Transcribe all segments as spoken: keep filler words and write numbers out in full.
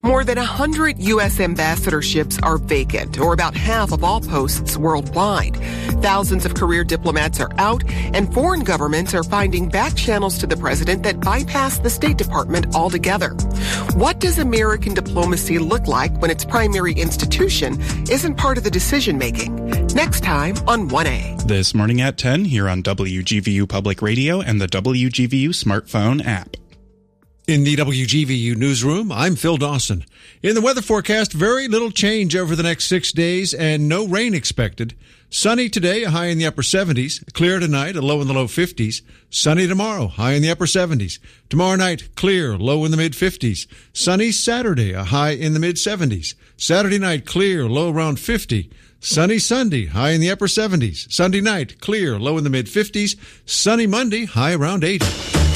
More than one hundred U S ambassadorships are vacant, or about half of all posts worldwide. Thousands of career diplomats are out, and foreign governments are finding back channels to the president that bypass the State Department altogether. What does American diplomacy look like when its primary institution isn't part of the decision-making? Next time on one A. This morning at ten here on W G V U Public Radio and the W G V U smartphone app. In the W G V U newsroom, I'm Phil Dawson. In the weather forecast, very little change over the next six days and no rain expected. Sunny today, a high in the upper seventies. Clear tonight, a low in the low fifties. Sunny tomorrow, high in the upper seventies. Tomorrow night, clear, low in the mid fifties. Sunny Saturday, a high in the mid seventies. Saturday night, clear, low around fifty. Sunny Sunday, high in the upper seventies. Sunday night, clear, low in the mid fifties. Sunny Monday, high around eighty.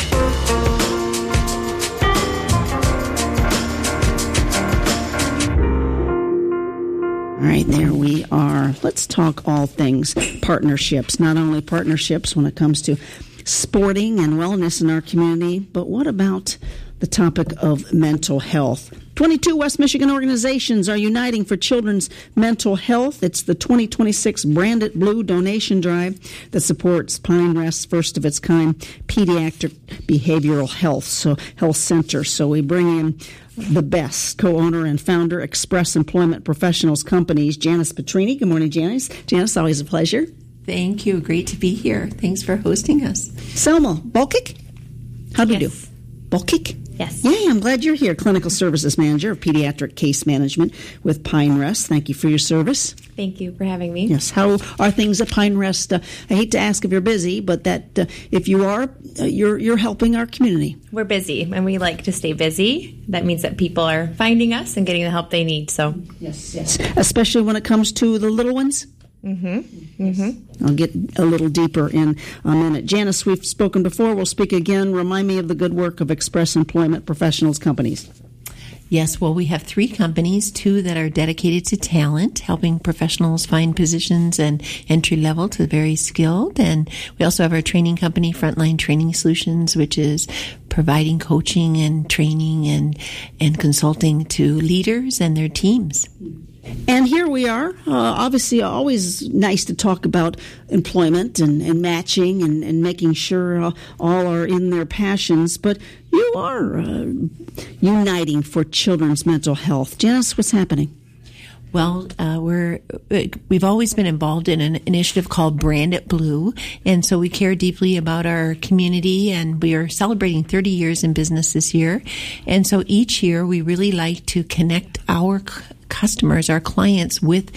All right, there we are. Let's talk all things partnerships, not only partnerships when it comes to sporting and wellness in our community, but what about the topic of mental health? twenty-two West Michigan organizations are uniting for children's mental health. It's the twenty twenty-six Brand It Blue donation drive that supports Pine Rest's first of its kind pediatric behavioral health, so health center. So we bring in the best co-owner and founder, Express Employment Professionals Companies, Janice Petrini. Good morning, Janice. Janice, always a pleasure. Thank you. Great to be here. Thanks for hosting us. Selma Bolkic. How do yes. you do? Bolkic? Yes. Yay, I'm glad you're here. Clinical Services Manager of Pediatric Case Management with Pine Rest. Thank you for your service. Thank you for having me. Yes. How are things at Pine Rest? Uh, I hate to ask if you're busy, but that uh, if you are, uh, you're you're helping our community. We're busy, and we like to stay busy. That means that people are finding us and getting the help they need. So yes, yes. Especially when it comes to the little ones. Mm-hmm. Mm-hmm. I'll get a little deeper in a minute. Janice, we've spoken before. We'll speak again. Remind me of the good work of Express Employment Professionals Companies. Yes, well, we have three companies, two that are dedicated to talent, helping professionals find positions and entry level to the very skilled. And we also have our training company, Frontline Training Solutions, which is providing coaching and training and, and consulting to leaders and their teams. And here we are. Uh, obviously, always nice to talk about employment and, and matching and, and making sure uh, all are in their passions. But you are uh, uniting for children's mental health. Janice, what's happening? Well, uh, we're, we've always been involved in an initiative called Brand It Blue, and so we care deeply about our community, and we are celebrating thirty years in business this year. And so each year we really like to connect our c- customers, our clients, with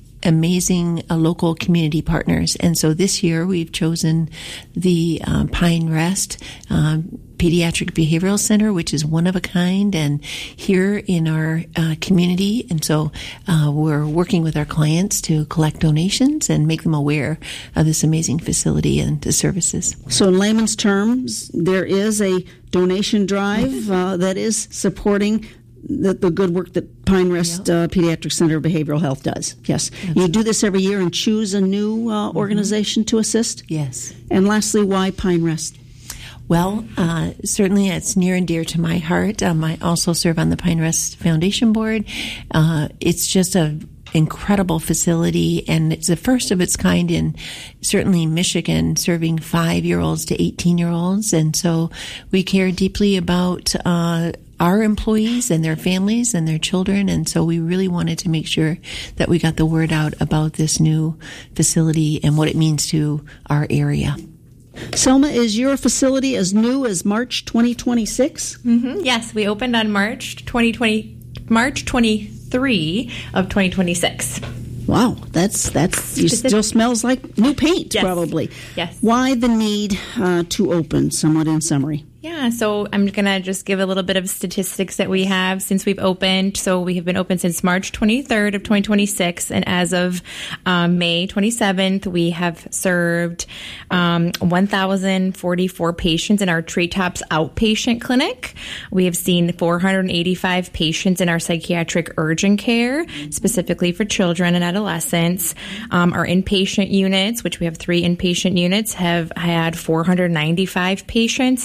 amazing uh, local community partners. And so this year we've chosen the uh, Pine Rest um, Pediatric Behavioral Center, which is one of a kind and here in our uh, community. And so uh, we're working with our clients to collect donations and make them aware of this amazing facility and the services. So in layman's terms, there is a donation drive uh, that is supporting The, the good work that Pine Rest uh, Pediatric Center of Behavioral Health does. Yes. Absolutely. You do this every year and choose a new uh, organization mm-hmm. to assist? Yes. And lastly, why Pine Rest? Well, uh, certainly it's near and dear to my heart. Um, I also serve on the Pine Rest Foundation Board. Uh, it's just a incredible facility, and it's the first of its kind in certainly Michigan, serving five-year-olds to eighteen-year-olds. And so we care deeply about uh, our employees and their families and their children. And so we really wanted to make sure that we got the word out about this new facility and what it means to our area. Selma, is your facility as new as March twenty twenty-six? Mm-hmm. Yes, we opened on March twenty twenty, March twenty-third of twenty twenty-six. Wow, that's that's it still smells like new paint, yes. Probably. Yes. Why the need uh, to open? Somewhat in summary. Yeah, so I'm going to just give a little bit of statistics that we have since we've opened. So we have been open since March twenty-third of twenty twenty-six, and as of um, May twenty-seventh, we have served um, one thousand forty-four patients in our Treetops outpatient clinic. We have seen four hundred eighty-five patients in our psychiatric urgent care, specifically for children and adolescents. Um, our inpatient units, which we have three inpatient units, have had four hundred ninety-five patients. That's three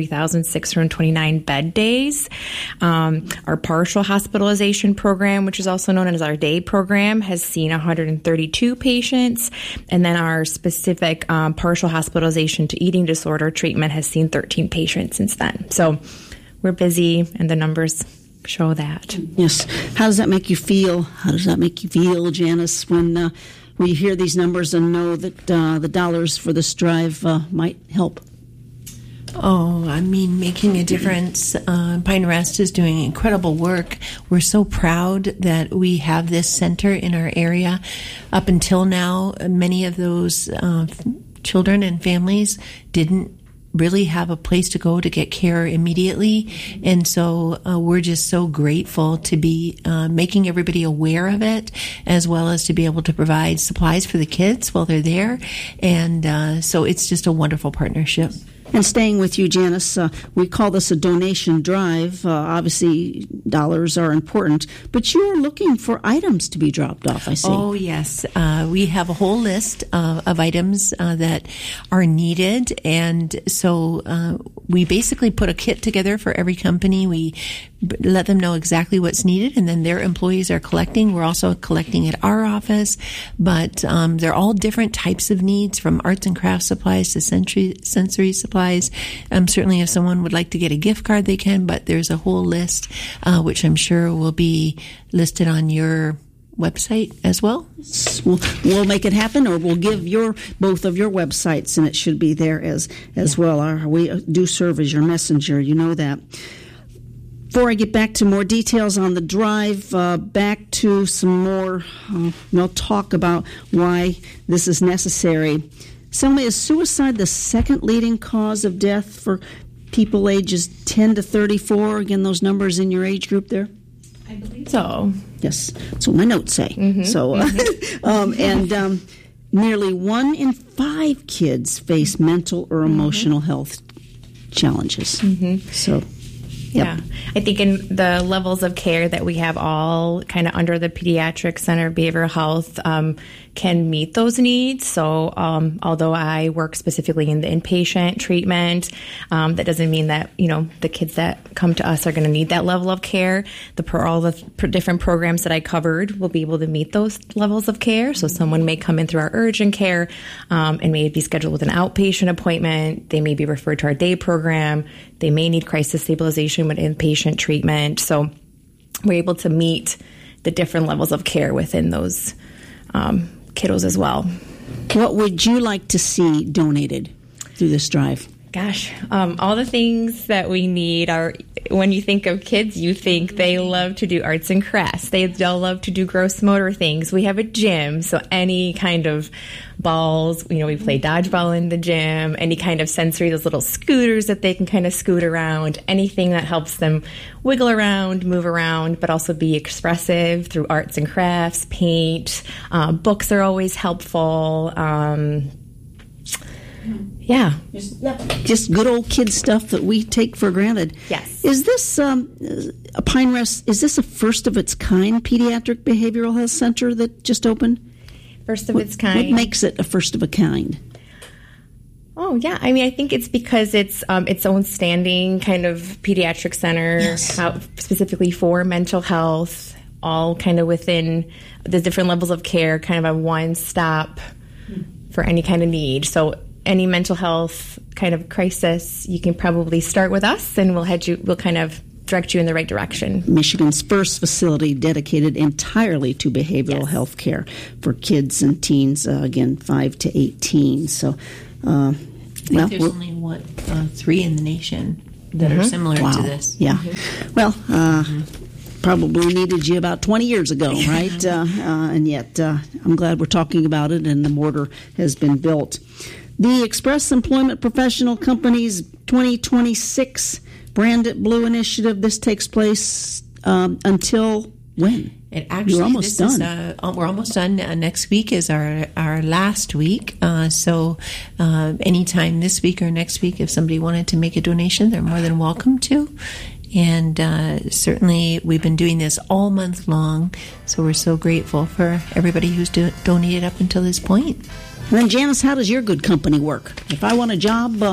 three thousand six hundred twenty-nine bed days. Um, our partial hospitalization program, which is also known as our day program, has seen one hundred thirty-two patients. And then our specific um, partial hospitalization to eating disorder treatment has seen thirteen patients since then. So we're busy, and the numbers show that. Yes. How does that make you feel? How does that make you feel, Janice, when uh, when you hear these numbers and know that uh, the dollars for this drive uh, might help? Oh, I mean, making a difference. Uh, Pine Rest is doing incredible work. We're so proud that we have this center in our area. Up until now, many of those uh, children and families didn't really have a place to go to get care immediately. And so uh, we're just so grateful to be uh, making everybody aware of it, as well as to be able to provide supplies for the kids while they're there. And uh, so it's just a wonderful partnership. And staying with you, Janice, uh, we call this a donation drive. Uh, obviously, dollars are important, but you're looking for items to be dropped off, I see. Oh, yes. Uh, we have a whole list uh, of items uh, that are needed, and so uh, we basically put a kit together for every company. We let them know exactly what's needed, and then their employees are collecting. We're also collecting at our office, but um, they're all different types of needs, from arts and crafts supplies to sensory, sensory supplies. Um, certainly if someone would like to get a gift card, they can, but there's a whole list, uh, which I'm sure will be listed on your website as well. We'll, we'll make it happen, or we'll give your both of your websites, and it should be there as, as yeah. well. Our, we do serve as your messenger, you know that. Before I get back to more details on the drive, uh, back to some more uh, we'll talk about why this is necessary. Selma, is suicide the second leading cause of death for people ages ten to thirty-four? Again, those numbers in your age group there? I believe so. Yes, that's what my notes say. Mm-hmm. So, uh, mm-hmm. um, and um, nearly one in five kids face mental or emotional mm-hmm. health challenges. Mm-hmm. So, yeah, yep. I think in the levels of care that we have all kind of under the Pediatric Center of Behavioral Health um, can meet those needs. So um, although I work specifically in the inpatient treatment, um, that doesn't mean that, you know, the kids that come to us are going to need that level of care. The pro- all the th- different programs that I covered will be able to meet those levels of care. So someone may come in through our urgent care um, and may be scheduled with an outpatient appointment. They may be referred to our day program. They may need crisis stabilization with inpatient treatment. So we're able to meet the different levels of care within those um, kiddos as well. What would you like to see donated through this drive? Gosh, um, all the things that we need are, when you think of kids, you think they love to do arts and crafts. They all love to do gross motor things. We have a gym, so any kind of balls, you know, we play dodgeball in the gym, any kind of sensory, those little scooters that they can kind of scoot around, anything that helps them wiggle around, move around, but also be expressive through arts and crafts, paint. Uh, books are always helpful. Um, Yeah. Just, yeah. Just good old kid stuff that we take for granted. Yes. Is this um, a Pine Rest, is this a first of its kind pediatric behavioral health center that just opened? First of what, its kind. What makes it a first of a kind? Oh, yeah. I mean, I think it's because it's um, its own standing kind of pediatric center, yes. how, specifically for mental health, all kind of within the different levels of care, kind of a one-stop for any kind of need. So any mental health kind of crisis, you can probably start with us, and we'll head you. We'll kind of direct you in the right direction. Michigan's first facility dedicated entirely to behavioral yes. health care for kids and teens, uh, again, five to eighteen. So, uh, I think well, there's only what uh, three in the nation that mm-hmm. are similar wow. to this. Yeah. Mm-hmm. Well. Uh, mm-hmm. Probably needed you about twenty years ago, right? uh, uh, and yet, uh, I'm glad we're talking about it, and the mortar has been built. The Express Employment Professional Company's twenty twenty-six Brand It Blue initiative, this takes place um, until when? It actually, You're almost this done. Is, uh, we're almost done. Uh, next week is our, our last week. Uh, so uh, anytime this week or next week, if somebody wanted to make a donation, they're more than welcome to. And uh, certainly we've been doing this all month long, so we're so grateful for everybody who's do- donated up until this point. And then, Janice, how does your good company work? If I want a job, uh,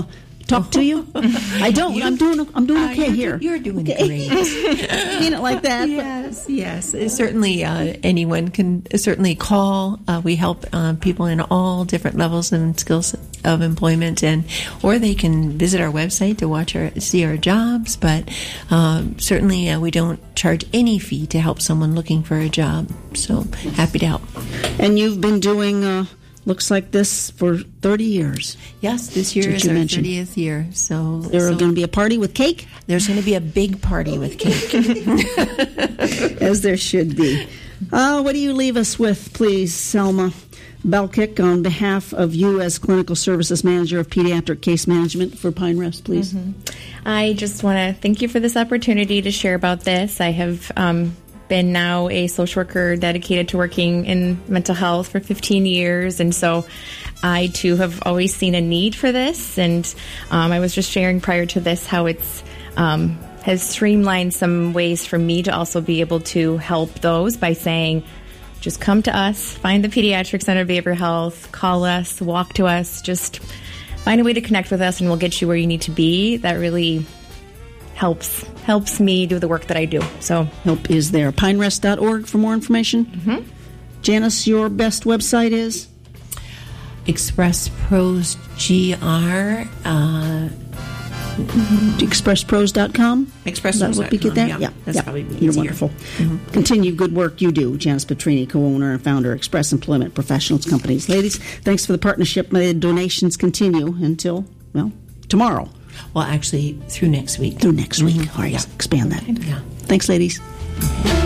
talk to you? I don't. You, I'm doing. I'm doing okay uh, you're, here. You're doing okay. great. Mean it like that. Yes, yes. Uh, certainly, uh, anyone can certainly call. Uh, we help uh, people in all different levels and skills of employment, and or they can visit our website to watch our see our jobs. But um, certainly, uh, we don't charge any fee to help someone looking for a job. So happy to help. And you've been doing. Uh, Looks like this for thirty years. Yes, this year is our mentioned. thirtieth year. So there's so going to be a party with cake? There's going to be a big party with cake. As there should be. Uh, what do you leave us with, please, Selma Balkick, on behalf of you as Clinical Services Manager of Pediatric Case Management for Pine Rest, please? Mm-hmm. I just want to thank you for this opportunity to share about this. I have... Um, been now a social worker dedicated to working in mental health for fifteen years, and so I too have always seen a need for this. And um, I was just sharing prior to this how it's um, has streamlined some ways for me to also be able to help those by saying, just come to us, find the Pediatric Center of Behavioral Health, call us, walk to us, just find a way to connect with us, and we'll get you where you need to be. That really helps helps me do the work that I do. So help is there. pine rest dot org for more information. Mm-hmm. Janice, your best website is? Express Pros G R. Uh, express pros dot com? Express Pros dot com. Get there? Yeah, yeah. That's yeah. probably easier. You're wonderful. Mm-hmm. Continue good work you do. Janice Petrini, co-owner and founder, Express Employment Professionals Companies. Ladies, thanks for the partnership. May the donations continue until, well, tomorrow. Well, actually, through next week. Through next week. Mm-hmm. All right, yeah. expand that. Yeah. Thanks, ladies.